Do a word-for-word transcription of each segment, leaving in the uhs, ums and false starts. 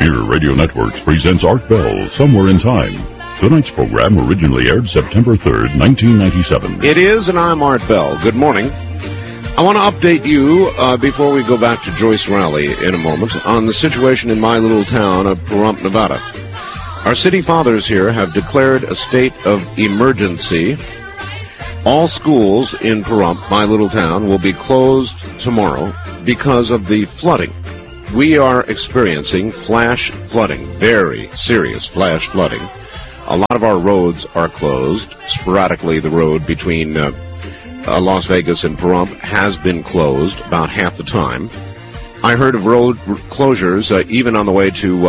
Pioneer Radio Networks presents Art Bell, Somewhere in Time. Tonight's program originally aired September third, nineteen ninety-seven. It is, and I'm Art Bell. Good morning. I want to update you, uh, before we go back to Joyce Rowley in a moment, on the situation in my little town of Pahrump, Nevada. Our city fathers here have declared a state of emergency. All schools in Pahrump, my little town, will be closed tomorrow because of the flooding. We are experiencing flash flooding, very serious flash flooding. A lot of our roads are closed. Sporadically, the road between uh, uh, Las Vegas and Pahrump has been closed about half the time. I heard of road closures uh, even on the way to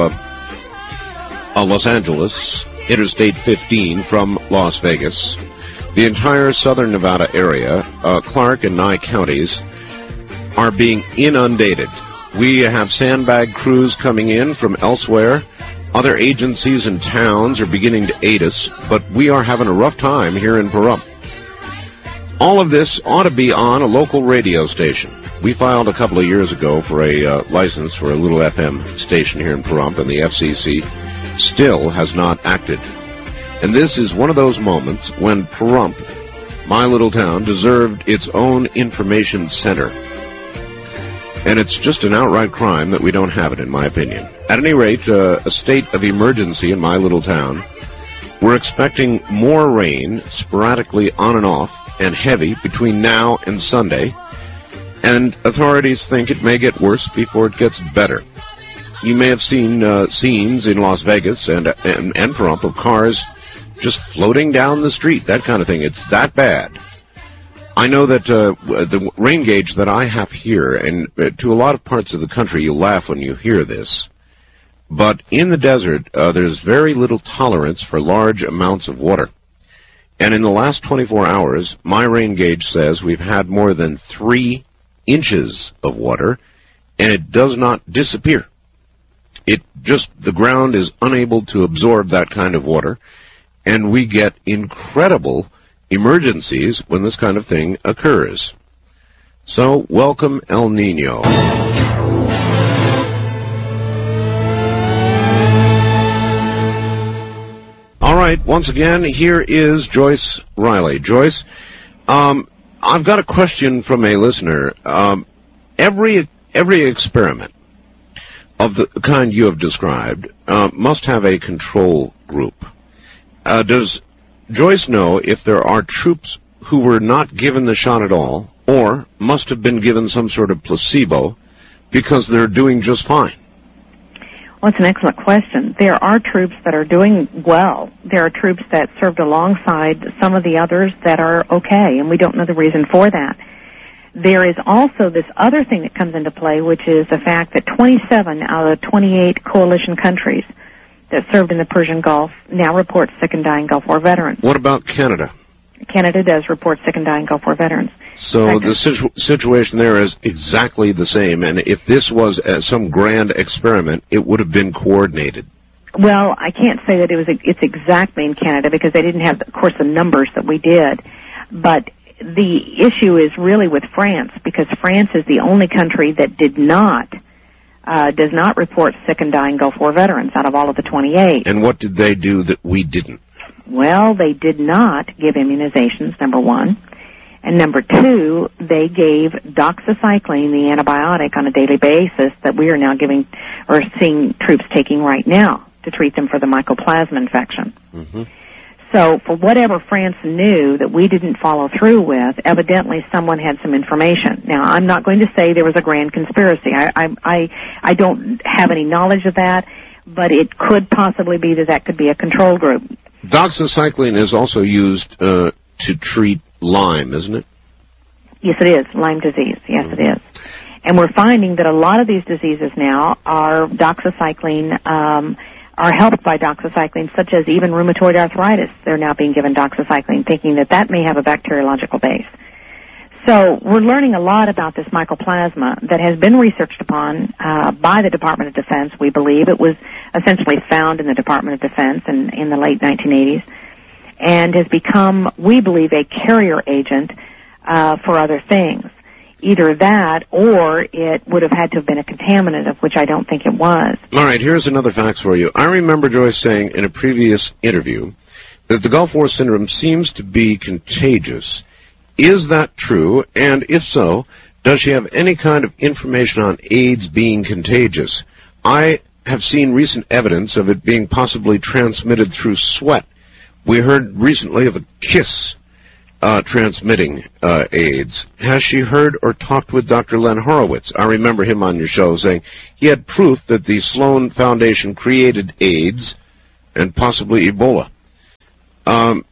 uh, uh, Los Angeles, Interstate fifteen from Las Vegas. The entire southern Nevada area, uh, Clark and Nye counties, are being inundated. We have sandbag crews coming in from elsewhere. Other agencies and towns are beginning to aid us, but we are having a rough time here in Pahrump. All of this ought to be on a local radio station. We filed a couple of years ago for a uh, license for a little F M station here in Pahrump, and the F C C still has not acted. And this is one of those moments when Pahrump, my little town, deserved its own information center. And it's just an outright crime that we don't have it, in my opinion. At any rate, uh, a state of emergency in my little town. We're expecting more rain, sporadically on and off, and heavy between now and Sunday. And authorities think it may get worse before it gets better. You may have seen uh, scenes in Las Vegas and, and, and Pahrump of cars just floating down the street, that kind of thing. It's that bad. I know that uh, the rain gauge that I have here, and uh, to a lot of parts of the country, you laugh when you hear this, but in the desert, uh, there's very little tolerance for large amounts of water. And in the last twenty-four hours, my rain gauge says we've had more than three inches of water, and it does not disappear. It just, the ground is unable to absorb that kind of water, and we get incredible emergencies when this kind of thing occurs. So, welcome El Nino. All right, once again, here is Joyce Riley. Joyce, um, I've got a question from a listener. Um, every every experiment of the kind you have described uh, must have a control group. Uh, does Joyce know if there are troops who were not given the shot at all, or must have been given some sort of placebo because they're doing just fine? Well, it's an excellent question. There are troops that are doing well. There are troops that served alongside some of the others that are okay, and we don't know the reason for that. There is also this other thing that comes into play, which is the fact that twenty-seven out of the twenty-eight coalition countries that served in the Persian Gulf now report sick and dying Gulf War veterans. What about Canada? Canada does report sick and dying Gulf War veterans. So the situ- situation there is exactly the same, and if this was uh, some grand experiment, it would have been coordinated. Well, I can't say that it was. It's exactly in Canada because they didn't have, of course, the numbers that we did. But the issue is really with France, because France is the only country that did not Uh, does not report sick and dying Gulf War veterans out of all of the twenty-eight. And what did they do that we didn't? Well, they did not give immunizations, number one. And number two, they gave doxycycline, the antibiotic, on a daily basis that we are now giving or seeing troops taking right now to treat them for the mycoplasma infection. Mm-hmm. So for whatever France knew that we didn't follow through with, evidently someone had some information. Now, I'm not going to say there was a grand conspiracy. I, I, I, I don't have any knowledge of that, but it could possibly be that that could be a control group. Doxycycline is also used uh, to treat Lyme, isn't it? Yes, it is. Lyme disease. Yes, mm-hmm. it is. And we're finding that a lot of these diseases now are doxycycline, um, are helped by doxycycline, such as even rheumatoid arthritis. They're now being given doxycycline, thinking that that may have a bacteriological base. So we're learning a lot about this mycoplasma that has been researched upon uh, by the Department of Defense. We believe it was essentially found in the Department of Defense in, in the late nineteen eighties and has become, we believe, a carrier agent uh, for other things. either that or it would have had to have been a contaminant, of which I don't think it was. All right, here's another fact for you. I remember Joyce saying in a previous interview that the Gulf War syndrome seems to be contagious. Is that true? And if so, does she have any kind of information on AIDS being contagious? I have seen recent evidence of it being possibly transmitted through sweat. We heard recently of a kiss uh, transmitting uh, AIDS. Has she heard or talked with Doctor Len Horowitz? I remember him on your show saying he had proof that the Sloan Foundation created AIDS and possibly Ebola. Um,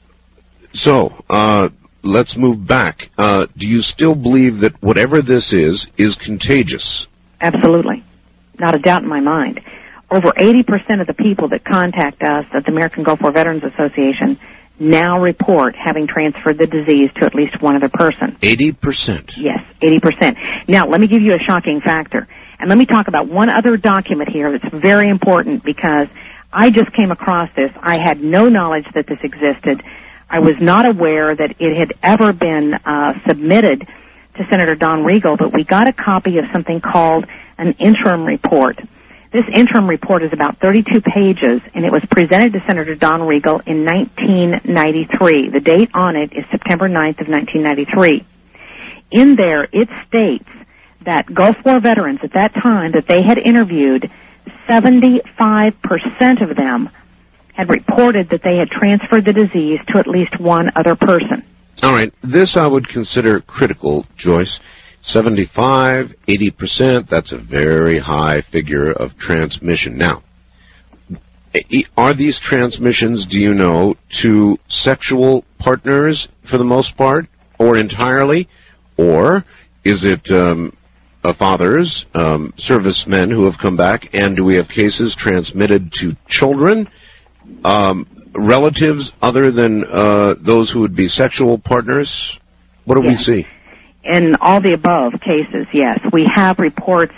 so, uh, let's move back. Uh, do you still believe that whatever this is, is contagious? Absolutely. Not a doubt in my mind. Over eighty percent of the people that contact us at the American Gulf War Veterans Association now report having transferred the disease to at least one other person. eighty percent? Yes, eighty percent. Now, let me give you a shocking factor. And let me talk about one other document here that's very important because I just came across this. I had no knowledge that this existed. I was not aware that it had ever been uh, submitted to Senator Don Regal, but we got a copy of something called an interim report. This interim report is about thirty-two pages, and it was presented to Senator Don Regal in nineteen ninety-three. The date on it is September ninth of nineteen ninety-three. In there, it states that Gulf War veterans at that time that they had interviewed, seventy-five percent of them had reported that they had transferred the disease to at least one other person. All right. This I would consider critical, Joyce. seventy-five, eighty percent, that's a very high figure of transmission. Now, are these transmissions, do you know, to sexual partners for the most part, or entirely? Or is it um, uh, fathers, um, servicemen who have come back, and do we have cases transmitted to children, um, relatives other than uh, those who would be sexual partners? What do yes. we see? In all the above cases, yes. We have reports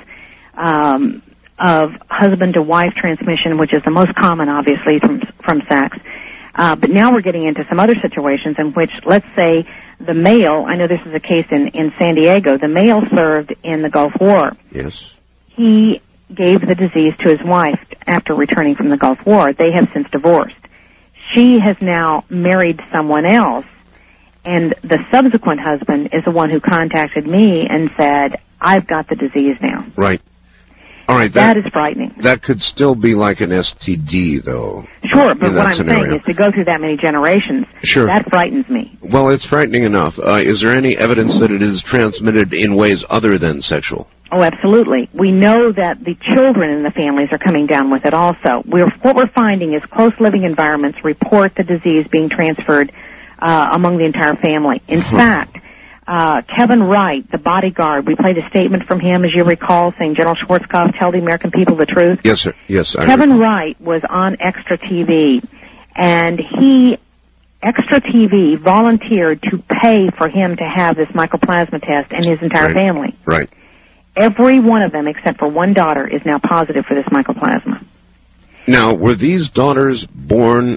um, of husband-to-wife transmission, which is the most common, obviously, from from sex. Uh, but now we're getting into some other situations in which, let's say, the male, I know this is a case in, in San Diego, the male served in the Gulf War. Yes. He gave the disease to his wife after returning from the Gulf War. They have since divorced. She has now married someone else, and the subsequent husband is the one who contacted me and said, I've got the disease now. Right. All right. That, that is frightening. That could still be like an S T D, though. Sure, but what I'm scenario. saying is to go through that many generations, sure. that frightens me. Well, it's frightening enough. Uh, is there any evidence that it is transmitted in ways other than sexual? Oh, absolutely. We know that the children in the families are coming down with it also. We're, what we're finding is close living environments report the disease being transferred uh, among the entire family. In huh. fact, uh, Kevin Wright, the bodyguard, we played a statement from him, as you recall, saying, General Schwarzkopf, tell the American people the truth. Yes, sir. Yes, I Kevin recall. Wright was on Extra T V, and he, Extra T V, volunteered to pay for him to have this mycoplasma test and his entire right. family. Right. Every one of them, except for one daughter, is now positive for this mycoplasma. Now, were these daughters born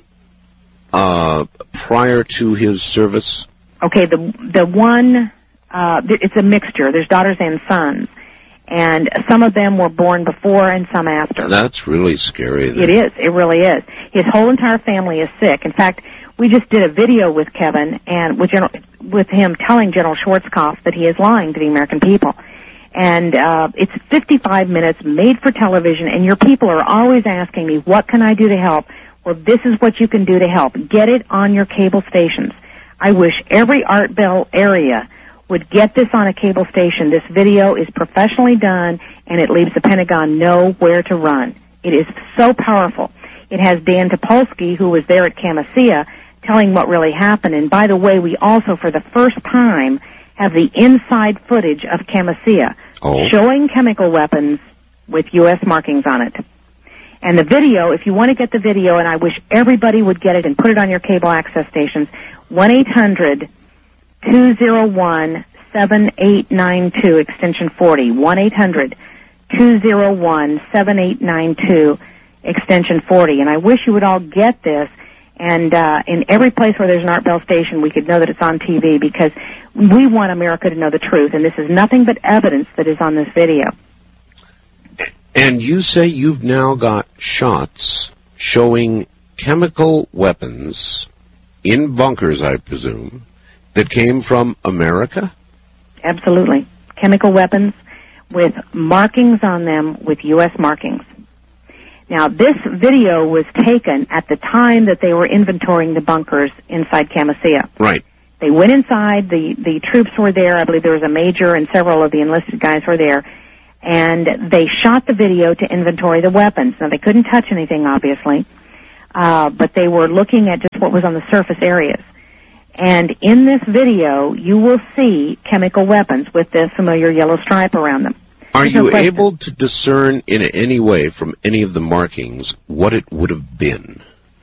uh, prior to his service? Okay, the the one, uh, it's a mixture. There's daughters and sons, and some of them were born before and some after. That's really scary. Then. It is. It really is. His whole entire family is sick. In fact, we just did a video with Kevin and with General, with him telling General Schwarzkopf that he is lying to the American people. And uh, it's fifty-five minutes, made for television, and your people are always asking me, what can I do to help? Well, this is what you can do to help. Get it on your cable stations. I wish every Art Bell area would get this on a cable station. This video is professionally done, and it leaves the Pentagon know where to run. It is so powerful. It has Dan Topolsky, who was there at Camisea, telling what really happened. And by the way, we also, for the first time, have the inside footage of Camisea, oh. showing chemical weapons with U S markings on it. And the video, if you want to get the video, and I wish everybody would get it and put it on your cable access stations, one eight hundred two oh one seven eight nine two, extension forty, one eight hundred two oh one seven eight nine two, extension forty. And I wish you would all get this, and uh, in every place where there's an Art Bell station, we could know that it's on T V, because we want America to know the truth, and this is nothing but evidence that is on this video. And you say you've now got shots showing chemical weapons in bunkers, I presume, that came from America? Absolutely. Chemical weapons with markings on them with U S markings. Now, this video was taken at the time that they were inventorying the bunkers inside Camisea. Right. They went inside, the, the troops were there, I believe there was a major and several of the enlisted guys were there, and they shot the video to inventory the weapons. Now, they couldn't touch anything, obviously, uh, but they were looking at just what was on the surface areas. And in this video, you will see chemical weapons with the familiar yellow stripe around them. Are you able to discern in any way from any of the markings what it would have been?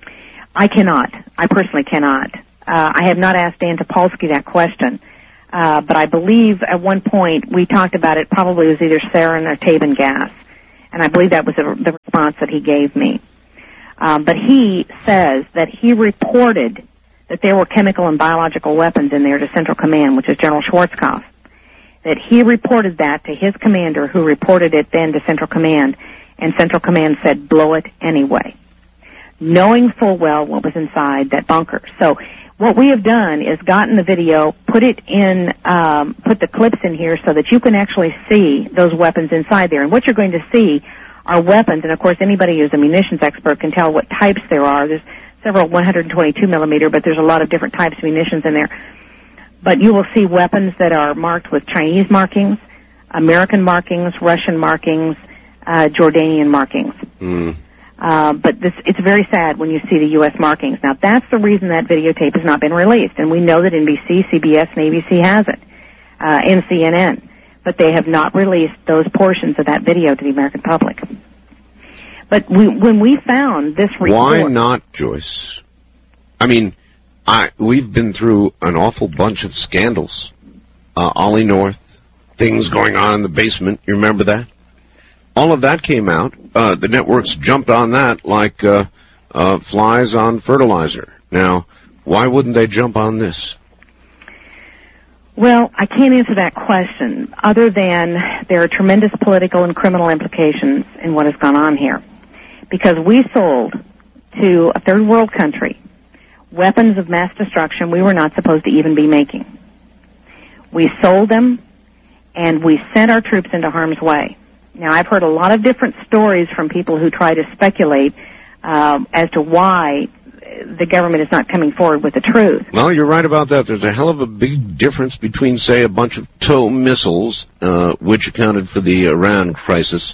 I cannot. I personally cannot. Uh, I have not asked Dan Topolsky that question, uh, but I believe at one point we talked about it probably was either sarin or Tabin gas, and I believe that was the, the response that he gave me. Um, but he says that he reported that there were chemical and biological weapons in there to Central Command, which is General Schwarzkopf, that he reported that to his commander, who reported it then to Central Command, and Central Command said, blow it anyway, knowing full well what was inside that bunker. So what we have done is gotten the video, put it in, um, put the clips in here so that you can actually see those weapons inside there. And what you're going to see are weapons, and of course anybody who's a munitions expert can tell what types there are. There's several one twenty-two millimeter, but there's a lot of different types of munitions in there. But you will see weapons that are marked with Chinese markings, American markings, Russian markings, uh, Jordanian markings. Mm. Uh, but this, it's very sad when you see the U S markings. Now, that's the reason that videotape has not been released. And we know that N B C, C B S, and A B C has it, uh, and C N N. But they have not released those portions of that video to the American public. But we, when we found this report... Why not, Joyce? I mean, I, we've been through an awful bunch of scandals. Uh, Ollie North, things going on in the basement, you remember that? All of that came out. Uh, the networks jumped on that like uh, uh, flies on fertilizer. Now, why wouldn't they jump on this? Well, I can't answer that question, other than there are tremendous political and criminal implications in what has gone on here. Because we sold to a third world country weapons of mass destruction we were not supposed to even be making. We sold them, and we sent our troops into harm's way. Now, I've heard a lot of different stories from people who try to speculate um, as to why the government is not coming forward with the truth. Well, you're right about that. There's a hell of a big difference between, say, a bunch of TOW missiles, uh, which accounted for the Iran crisis,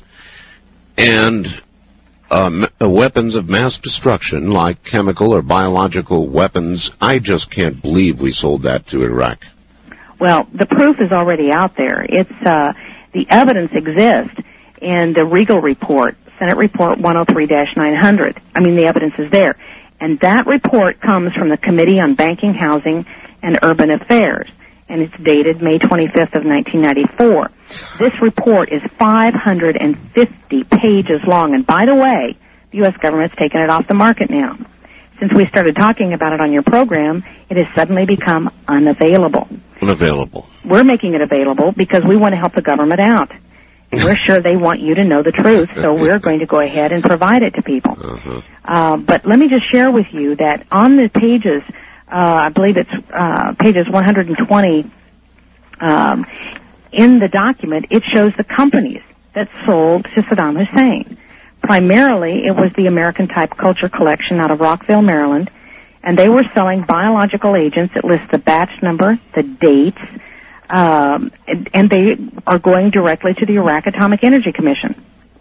and um, weapons of mass destruction, like chemical or biological weapons. I just can't believe we sold that to Iraq. Well, the proof is already out there. It's uh, the evidence exists in the Regal report, Senate Report one oh three dash nine hundred. I mean, the evidence is there. And that report comes from the Committee on Banking, Housing, and Urban Affairs, and it's dated May twenty-fifth of nineteen ninety-four. This report is five hundred fifty pages long, and by the way, the U S government's taken it off the market now. Since we started talking about it on your program, it has suddenly become unavailable. Unavailable. We're making it available because we want to help the government out. We're sure they want you to know the truth, so we're going to go ahead and provide it to people. Uh-huh. Uh, but let me just share with you that on the pages, uh, I believe it's uh, pages one hundred twenty um, in the document, it shows the companies that sold to Saddam Hussein. Primarily, it was the American Type Culture Collection out of Rockville, Maryland, and they were selling biological agents. It lists the batch number, the dates, Um, and, and they are going directly to the Iraq Atomic Energy Commission.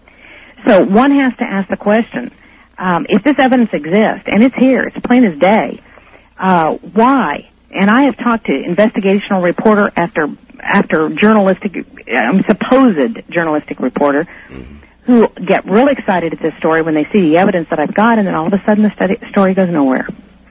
So one has to ask the question, um, if this evidence exists, and it's here, it's plain as day, uh, why? And I have talked to investigational reporter after after journalistic, um, supposed journalistic reporter, mm-hmm. who get real excited at this story when they see the evidence that I've got, and then all of a sudden the study, story goes nowhere.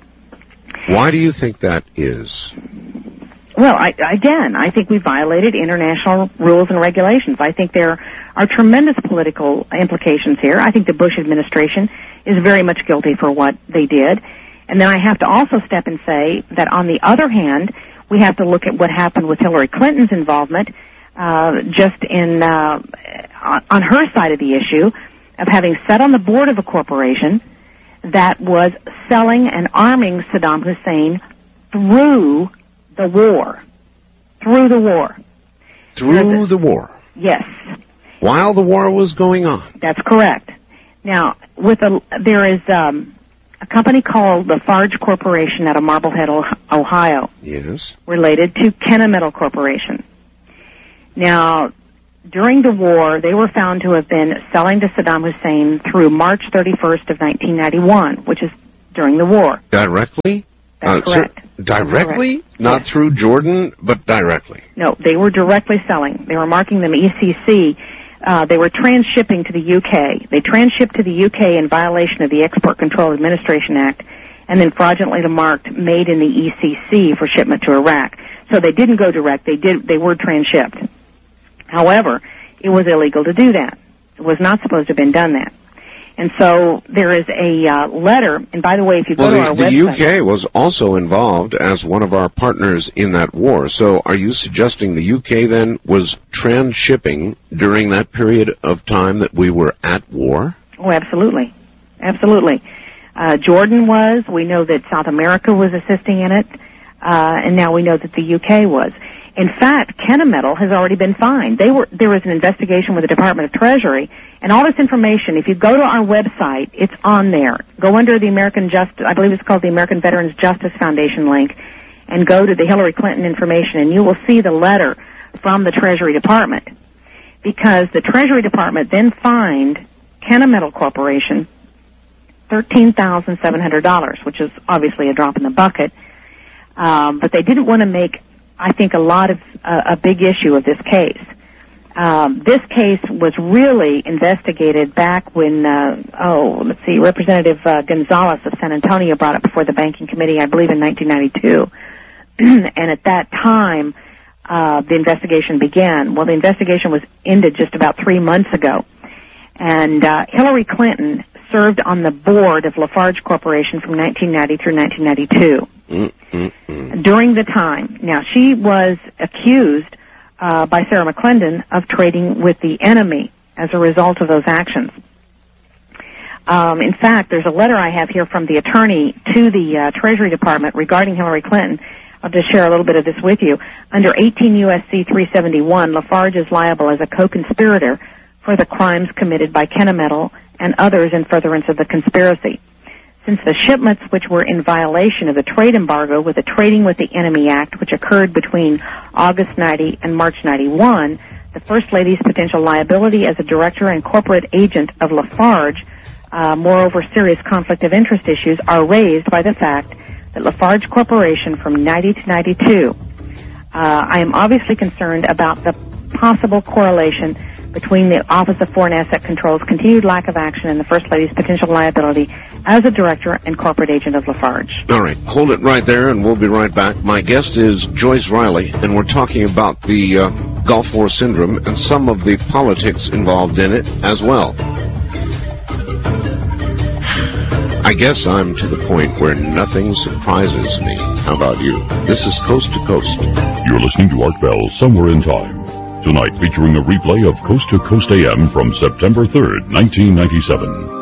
Why do you think that is? Well, I, again, I think we violated international rules and regulations. I think there are tremendous political implications here. I think the Bush administration is very much guilty for what they did. And then I have to also step and say that, on the other hand, We have to look at what happened with Hillary Clinton's involvement uh, just in uh, on her side of the issue of having sat on the board of a corporation that was selling and arming Saddam Hussein through the war. Through the war. Through the war? Yes. While the war was going on? That's correct. Now, with a, there is um, a company called Lafarge Corporation out of Marblehead, Ohio. Yes. Related to Kennametal Corporation. Now, during the war, they were found to have been selling to Saddam Hussein through March thirty-first of nineteen ninety-one, which is during the war. Directly? That's uh, correct. Sir, directly? Correct. Not yes. through Jordan, but directly? No, they were directly selling. They were marking them E C C. Uh, they were transshipping to the U K. They transshipped to the U K in violation of the Export Control Administration Act, and then fraudulently marked made in the E C C for shipment to Iraq. So they didn't go direct. They did. They were transshipped. However, it was illegal to do that. It was not supposed to have been done that. And so there is a uh, letter, and by the way, if you go well, to the, our the website... the U K was also involved as one of our partners in that war. So are you suggesting the U K then was transshipping during that period of time that we were at war? Oh, absolutely. Absolutely. Uh, Jordan was. We know that South America was assisting in it. Uh, and now we know that the U K was. In fact, Kennametal has already been fined. They were, there was an investigation with the Department of Treasury, and all this information, if you go to our website, it's on there. Go under the American Justice, I believe it's called the American Veterans Justice Foundation link, and go to the Hillary Clinton information, and you will see the letter from the Treasury Department. Because the Treasury Department then fined Kennametal Corporation thirteen thousand seven hundred dollars, which is obviously a drop in the bucket. Um, but they didn't want to make, I think, a lot of uh, a big issue of this case. Um, this case was really investigated back when, uh, oh, let's see, Representative uh, Gonzalez of San Antonio brought it before the Banking Committee, I believe, in nineteen ninety-two. And at that time, uh, the investigation began. Well, the investigation was ended just about three months ago. And uh, Hillary Clinton served on the board of Lafarge Corporation from nineteen ninety through nineteen ninety-two. Mm-mm-mm. During the time. Now, she was accused uh, by Sarah McClendon of trading with the enemy as a result of those actions. Um, in fact, there's a letter I have here from the attorney to the uh, Treasury Department regarding Hillary Clinton. I'll just share a little bit of this with you. Under eighteen U S C three seventy-one, Lafarge is liable as a co-conspirator for the crimes committed by Kennametal and others in furtherance of the conspiracy. Since the shipments which were in violation of the trade embargo with the Trading with the Enemy Act, which occurred between August ninety and March ninety-one, the First Lady's potential liability as a director and corporate agent of Lafarge, uh, moreover serious conflict of interest issues, are raised by the fact that Lafarge Corporation from ninety to ninety-two, uh, I am obviously concerned about the possible correlation between the Office of Foreign Asset Control's continued lack of action and the First Lady's potential liability as a director and corporate agent of Lafarge. All right, hold it right there, and we'll be right back. My guest is Joyce Riley, and we're talking about the uh, Gulf War Syndrome and some of the politics involved in it as well. I guess I'm to the point where nothing surprises me. How about you? This is Coast to Coast. You're listening to Art Bell, Somewhere in Time. Tonight featuring a replay of Coast to Coast A M from September third, nineteen ninety-seven.